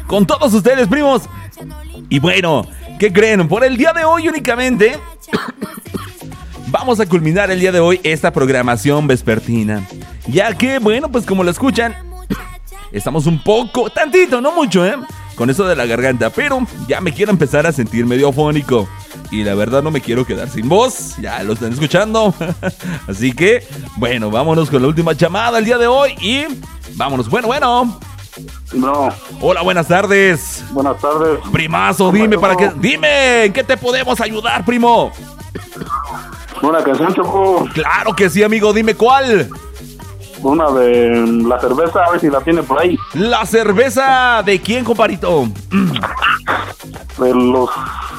con todos ustedes, primos. Y bueno, ¿qué creen? Por el día de hoy únicamente vamos a culminar el día de hoy esta programación vespertina, ya que, bueno, pues como lo escuchan, estamos un poco, tantito, no mucho, con eso de la garganta, pero ya me quiero empezar a sentir medio afónico. Y la verdad no me quiero quedar sin voz, ya lo están escuchando. Así que, bueno, vámonos con la última llamada el día de hoy y vámonos. Bueno. No. Hola, buenas tardes. Buenas tardes. Primazo, dime dime, ¿en qué te podemos ayudar, primo? Una canción, Choco. Claro que sí, amigo, dime cuál. Una de la cerveza, a ver si la tiene por ahí. ¿La cerveza de quién, comparito? De los...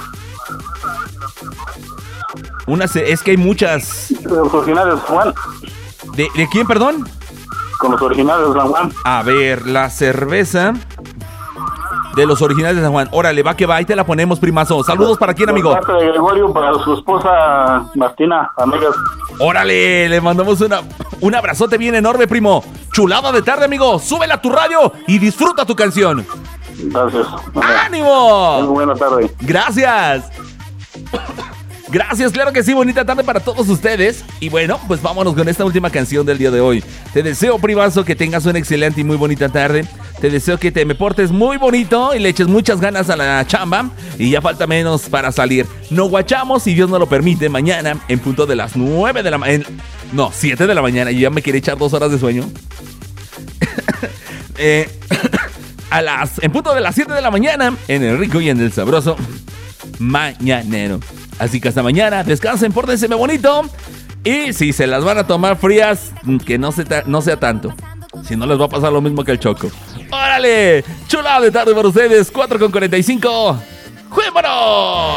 Es que hay muchas. De los originales de San Juan. ¿De quién, perdón? Con los originales de San Juan. A ver, la cerveza de los originales de San Juan. Órale, va que va, ahí te la ponemos, primazo. Saludos para quién, amigo. De parte de Gregorio, para su esposa Martina, amigas. Órale, le mandamos un abrazote bien enorme, primo. Chulada de tarde, amigo. Súbela a tu radio y disfruta tu canción. Gracias. ¡Ánimo! Muy buena tarde. Gracias. Gracias, claro que sí, bonita tarde para todos ustedes. Y bueno, pues vámonos con esta última canción del día de hoy. Te deseo, primazo, que tengas una excelente y muy bonita tarde. Te deseo que me portes muy bonito y le eches muchas ganas a la chamba. Y ya falta menos para salir. Nos guachamos, si Dios nos lo permite, mañana en punto de las 9 de la mañana. No, 7 de la mañana. Yo ya me quería echar 2 horas de sueño. En punto de las 7 de la mañana, en el rico y en el sabroso mañanero. Así que hasta mañana, descansen, pórtense bonito. Y si se las van a tomar frías, que no sea tanto. Si no les va a pasar lo mismo que el Choco. ¡Órale! Chulada de tarde para ustedes, 4:45. ¡Juémonos!